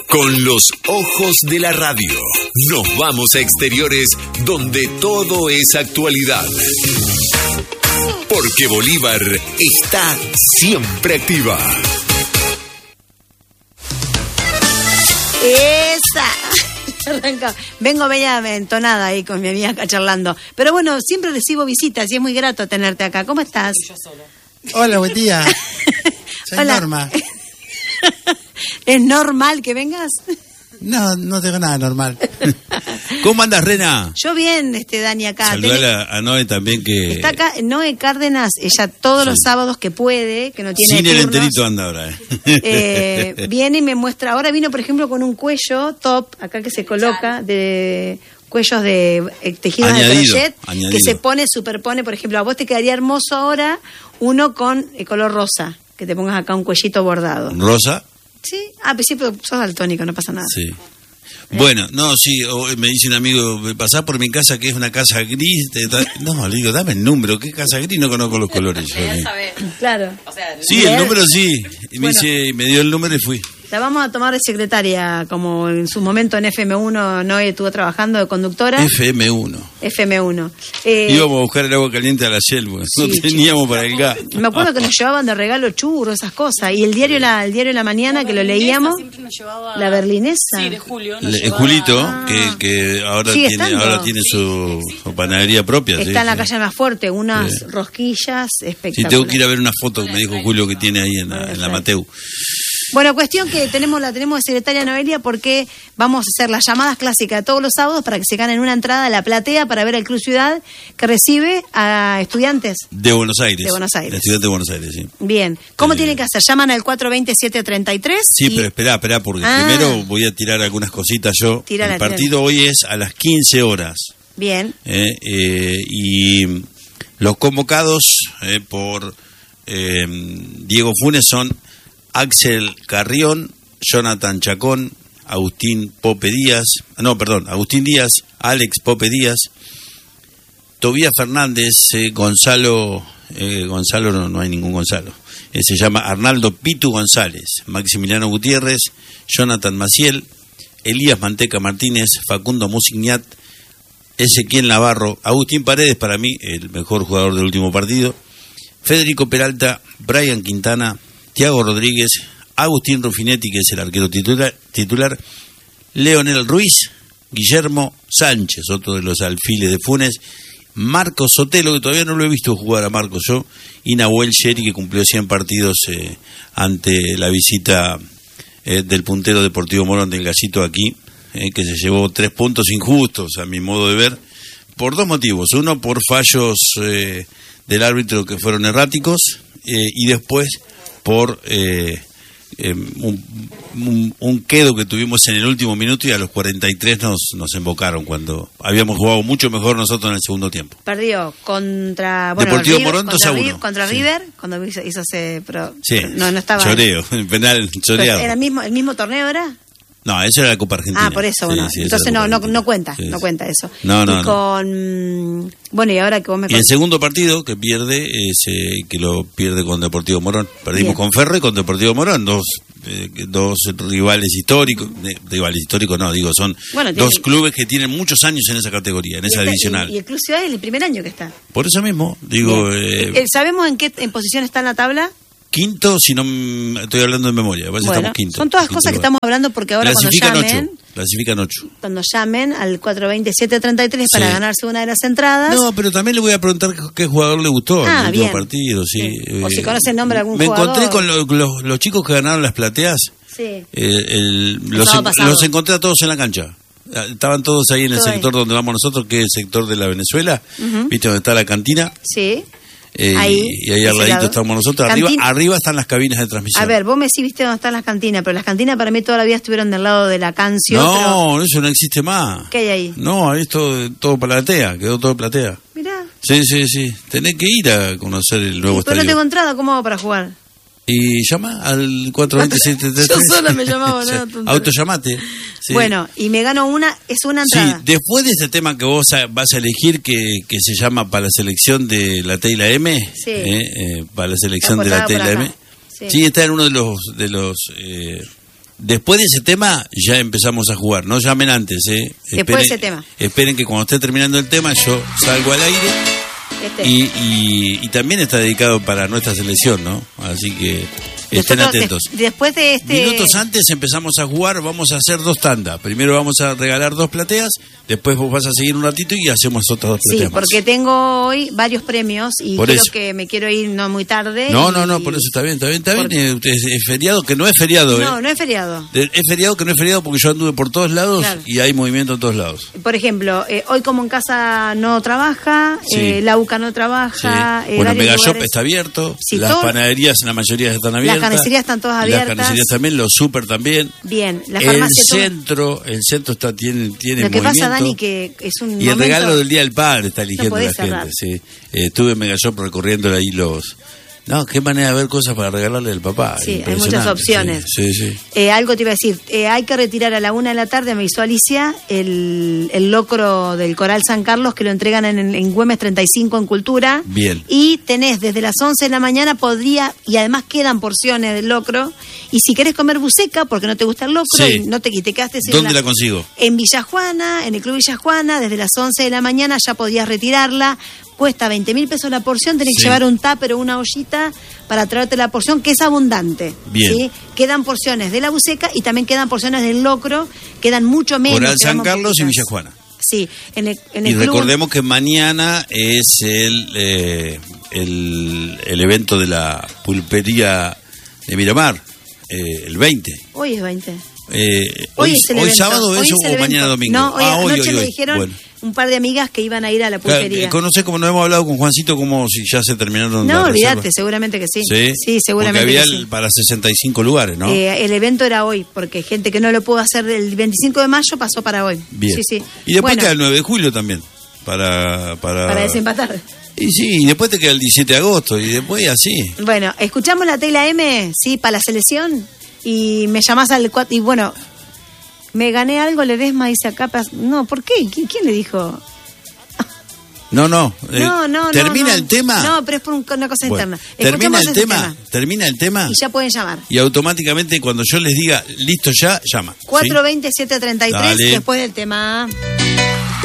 Con los ojos de la radio, nos vamos a exteriores donde todo es actualidad. Porque Bolívar está siempre activa. Esa. Vengo bella entonada ahí con mi amiga acá charlando. Pero bueno, siempre recibo visitas y es muy grato tenerte acá. ¿Cómo estás? Yo solo. Hola, buen día. Soy Hola. Norma. ¿Es normal que vengas? No tengo nada normal. ¿Cómo andas, Rena? Yo bien, Dani, acá. Saludala a Noé también que... Está acá Noé Cárdenas, ella todos los sábados que puede, que no tiene Sin el turnos, enterito anda ahora. viene y me muestra. Ahora vino, por ejemplo, con un cuello top, acá que se coloca, de cuellos de tejidos de crochet, que se superpone, por ejemplo, a vos te quedaría hermoso ahora uno con color rosa, que te pongas acá un cuellito bordado. ¿Rosa? Sí, pues sí, pero sos daltónico, no pasa nada. Sí. Bueno, me dice un amigo, pasá por mi casa que es una casa gris. No, le digo, dame el número, ¿qué casa gris? No conozco los colores. Claro. O sea, sí, el número sí. Y me dio el número y fui. La vamos a tomar de secretaria, como en su momento en FM1 Noé estuvo trabajando de conductora. FM1. Íbamos a buscar el agua caliente a la Shell, no teníamos para el gas. Me acuerdo que nos llevaban de regalo churros, esas cosas. Y el diario La Mañana, que lo leíamos, la berlinesa. Sí, de Julio. Julito, que ahora tiene su panadería propia. Está en la calle Almafuerte, unas rosquillas espectaculares. Sí, tengo que ir a ver una foto que me dijo Julio que tiene ahí en la Mateu. Bueno, cuestión que la tenemos de secretaria Noelia porque vamos a hacer las llamadas clásicas de todos los sábados para que se ganen una entrada a la platea para ver el Club Ciudad que recibe a estudiantes de Buenos Aires. Estudiantes de Buenos Aires, sí. Bien. ¿Cómo tienen que hacer? Llaman al 420-733. Sí, pero espera, porque primero voy a tirar algunas cositas yo. El partido hoy es a las 15 horas. Bien. Y los convocados por Diego Funes son Axel Carrión, Jonathan Chacón, Agustín Díaz, Alex Pope Díaz, Tobías Fernández, Gonzalo, no hay ningún Gonzalo, se llama Arnaldo Pitu González, Maximiliano Gutiérrez, Jonathan Maciel, Elías Manteca Martínez, Facundo Musignat, Ezequiel Navarro, Agustín Paredes, para mí el mejor jugador del último partido, Federico Peralta, Brian Quintana, Thiago Rodríguez, Agustín Rufinetti, que es el arquero titular, Leonel Ruiz, Guillermo Sánchez, otro de los alfiles de Funes, Marcos Sotelo, que todavía no lo he visto jugar a Marcos yo, y Nahuel Sheri, que cumplió 100 partidos ante la visita del puntero Deportivo Morón del Gallito aquí, que se llevó 3 puntos injustos, a mi modo de ver, por 2 motivos. Uno, por fallos del árbitro que fueron erráticos, y después por un quedo que tuvimos en el último minuto y a los 43 nos embocaron cuando habíamos jugado mucho mejor nosotros en el segundo tiempo. Perdió contra Deportivo Morón 2-1. Contra River, cuando hizo ese... Pero no estaba... Choreo, penal choreado. ¿Era el mismo torneo era? No, eso era la Copa Argentina. Por eso, bueno. Entonces no cuenta, no cuenta eso. No. Bueno, y ahora que vos me... Y el segundo partido que pierde, que lo pierde con Deportivo Morón. Perdimos con Ferro y con Deportivo Morón, dos rivales históricos. Rivales históricos no, digo, son dos clubes que tienen muchos años en esa categoría, en esa divisional. Y el Club Ciudad es el primer año que está. Por eso mismo, digo... ¿Sabemos en posición está en la tabla? Quinto, si no estoy hablando de memoria, estamos quinto. Son todas cosas que estamos hablando porque ahora clasifican 8. Cuando llamen al 420-733 para ganarse una de las entradas. No, pero también le voy a preguntar qué jugador le gustó en el último partido. Sí. O si conoce el nombre de algún jugador. Me encontré con los chicos que ganaron las plateas. Sí. Los encontré a todos en la cancha. Estaban todos ahí en el sector donde vamos nosotros, que es el sector de la Venezuela. ¿Viste donde está la cantina? Sí. Y ahí al ladito estamos nosotros. Arriba están las cabinas de transmisión. A ver, vos me decís, viste dónde están las cantinas, pero las cantinas para mí toda la vida estuvieron del lado de la canción. No, eso no existe más. ¿Qué hay ahí? No, ahí es todo platea, quedó todo platea. Mirá. Sí. Tenés que ir a conocer el nuevo estadio. Pero no tengo entrada, ¿cómo hago para jugar? Y llama al 420-733. Yo sola me llamaba, ¿no? Autollamate. Sí. Bueno, y me gano una entrada. Sí, después de este tema que vos vas a elegir, que se llama para la selección de la T y la M, para la selección de la T y la M. Sí, está en uno de los Después de ese tema ya empezamos a jugar. No llamen antes, Después de ese tema. Esperen que cuando esté terminando el tema yo salgo al aire. Y también está dedicado para nuestra selección, ¿no? Así que estén atentos. Después de minutos antes empezamos a jugar, vamos a hacer 2 tandas. Primero vamos a regalar 2 plateas, después vos vas a seguir un ratito y hacemos otras 2 plateas. Sí, porque tengo hoy varios premios y creo que me quiero ir no muy tarde. No, por eso está bien. Es feriado, que no es feriado. No es feriado. Es feriado que no es feriado porque yo anduve por todos lados, claro. Y hay movimiento en todos lados. Por ejemplo, hoy como en casa no trabaja, sí. La UCA no trabaja. Sí. Bueno, Megashop está abierto, sí, las panaderías en la mayoría están abiertas. Las carnicerías están todas abiertas. Las carnicerías también, los súper también. Bien, la farmacia el centro tiene lo que movimiento. pasa, Dani, que es un y momento... el regalo del Día del Padre está eligiendo no la gente. Sí. Estuve en Megashop recorriendo ahí los... No, qué manera de ver cosas para regalarle al papá. Sí, hay muchas opciones. Sí. Algo te iba a decir, hay que retirar a la 1 de la tarde, me hizo Alicia, el locro del Coral San Carlos, que lo entregan en Güemes 35 en Cultura. Bien. Y tenés desde las 11 de la mañana, y además quedan porciones del locro, y si querés comer buceca, porque no te gusta el locro, sí. y no te quedaste sin ¿Dónde la consigo? En Villa Juana, en el Club Villa Juana, desde las 11 de la mañana ya podías retirarla. Cuesta 20.000 pesos la porción, tenés que llevar un tupper o una ollita para traerte la porción, que es abundante. Bien. ¿Sí? Quedan porciones de la buceca y también quedan porciones del locro, quedan mucho menos. Coral San Carlos y Villa Juana. Sí, en el y club... recordemos que mañana es el evento de la pulpería de Miramar, el 20. Hoy es 20. Hoy sábado es o mañana domingo. No, hoy anoche me hoy. dijeron... Bueno. Un par de amigas que iban a ir a la pulpería. No sé cómo no hemos hablado con Juancito, como si ya se terminaron. No, olvídate, seguramente que sí. Sí, seguramente. Porque había que sí. Para 65 lugares, ¿no? El evento era hoy, porque gente que no lo pudo hacer el 25 de mayo pasó para hoy. Bien. Sí. Y después queda el 9 de julio también. Para desempatar. Y sí, y después te queda el 17 de agosto, y después así. Bueno, escuchamos la tecla M, sí, para la selección, y me llamás al 4, y bueno... Me gané algo, Ledesma dice acá. No, ¿por qué? ¿Quién le dijo? No. ¿Termina el tema? No, pero es por una cosa interna. Termina el tema. Y ya pueden llamar. Y automáticamente cuando yo les diga, listo ya, llama. 420-733, después del tema.